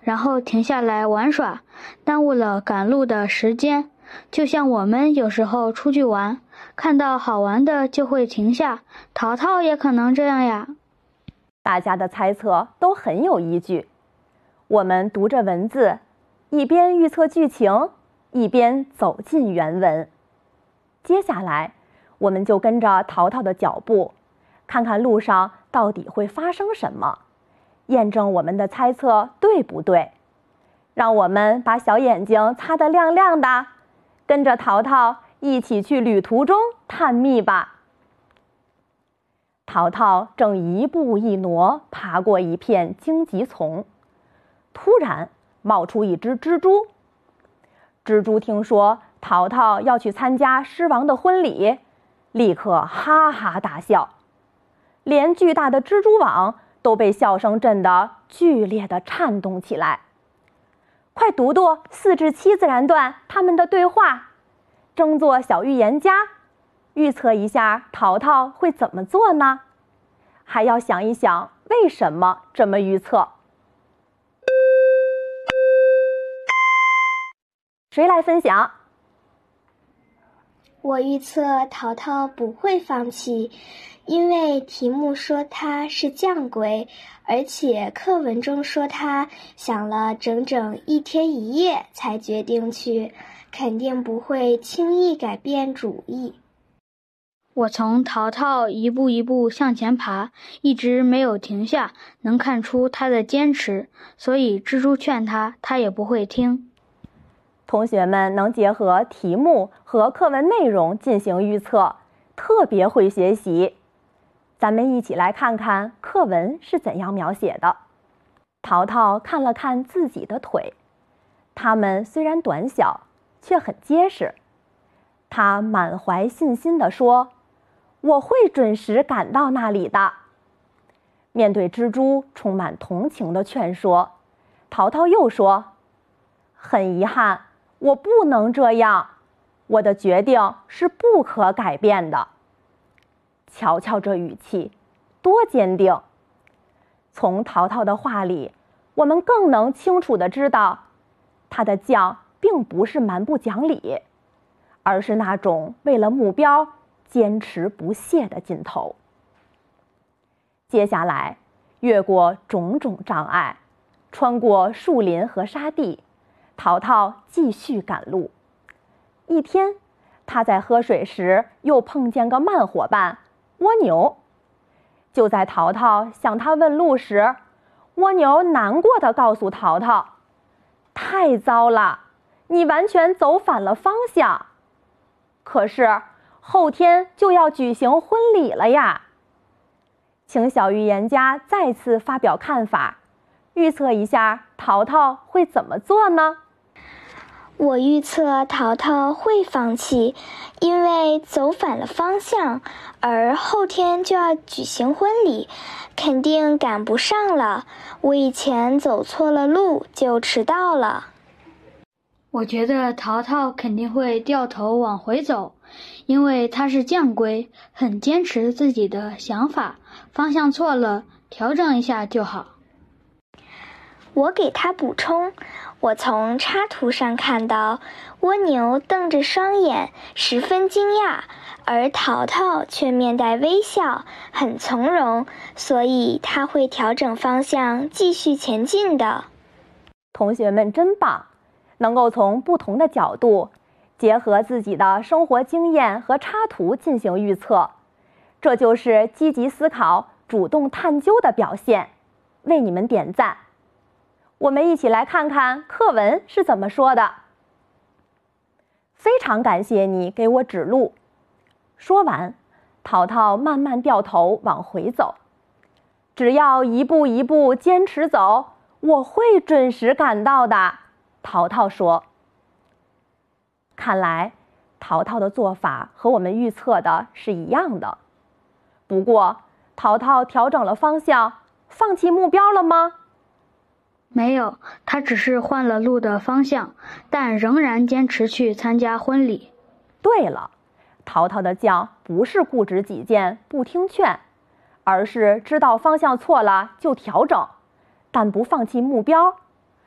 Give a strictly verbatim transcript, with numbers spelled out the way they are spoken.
然后停下来玩耍，耽误了赶路的时间。就像我们有时候出去玩，看到好玩的就会停下，淘淘也可能这样呀。 大家的猜测都很有依据。我们读着文字，一边预测剧情，一边走进原文。接下来，我们就跟着淘淘的脚步，看看路上到底会发生什么，验证我们的猜测对不对。让我们把小眼睛擦得亮亮的，跟着淘淘一起去旅途中探秘吧。淘淘正一步一挪爬过一片荆棘丛，突然冒出一只蜘蛛。蜘蛛听说淘淘要去参加狮王的婚礼，立刻哈哈大笑，连巨大的蜘蛛网都被笑声震得剧烈地颤动起来。快读读四至七自然段他们的对话，争做小预言家，预测一下淘淘会怎么做呢？还要想一想为什么这么预测。谁来分享？ 我预测淘淘不会放弃，因为题目说他是将鬼，而且课文中说他想了整整一天一夜才决定去，肯定不会轻易改变主意。 我从淘淘一步一步向前爬，一直没有停下，能看出他的坚持，所以蜘蛛劝他，他也不会听。 同学们能结合题目和课文内容进行预测，特别会学习。咱们一起来看看课文是怎样描写的。淘淘看了看自己的腿，它们虽然短小，却很结实。他满怀信心地说：“我会准时赶到那里的。”面对蜘蛛充满同情的劝说，淘淘又说：“很遗憾，我不能这样，我的决定是不可改变的。”瞧瞧这语气，多坚定！从淘淘的话里，我们更能清楚地知道，他的犟并不是蛮不讲理，而是那种为了目标坚持不懈的劲头。接下来，越过种种障碍，穿过树林和沙地，淘淘继续赶路。一天，他在喝水时又碰见个慢伙伴蜗牛。就在淘淘向他问路时，蜗牛难过地告诉淘淘：“太糟了，你完全走反了方向。可是后天就要举行婚礼了呀。”请小预言家再次发表看法，预测一下淘淘会怎么做呢？ 我预测淘淘会放弃，因为走反了方向，而后天就要举行婚礼，肯定赶不上了。我以前走错了路，就迟到了。 我觉得淘淘肯定会掉头往回走，因为他是将龟，很坚持自己的想法，方向错了，调整一下就好。 我给他补充，我从插图上看到蜗牛瞪着双眼，十分惊讶，而淘淘却面带微笑，很从容，所以他会调整方向，继续前进的。 同学们真棒，能够从不同的角度，结合自己的生活经验和插图进行预测，这就是积极思考、主动探究的表现，为你们点赞。我们一起来看看课文是怎么说的。非常感谢你给我指路。说完，淘淘慢慢掉头往回走。只要一步一步坚持走，我会准时赶到的，淘淘说。看来，淘淘的做法和我们预测的是一样的。不过，淘淘调整了方向，放弃目标了吗？ 没有，他只是换了路的方向，但仍然坚持去参加婚礼。 对了，淘淘的犟不是固执己见、不听劝，而是知道方向错了就调整，但不放弃目标，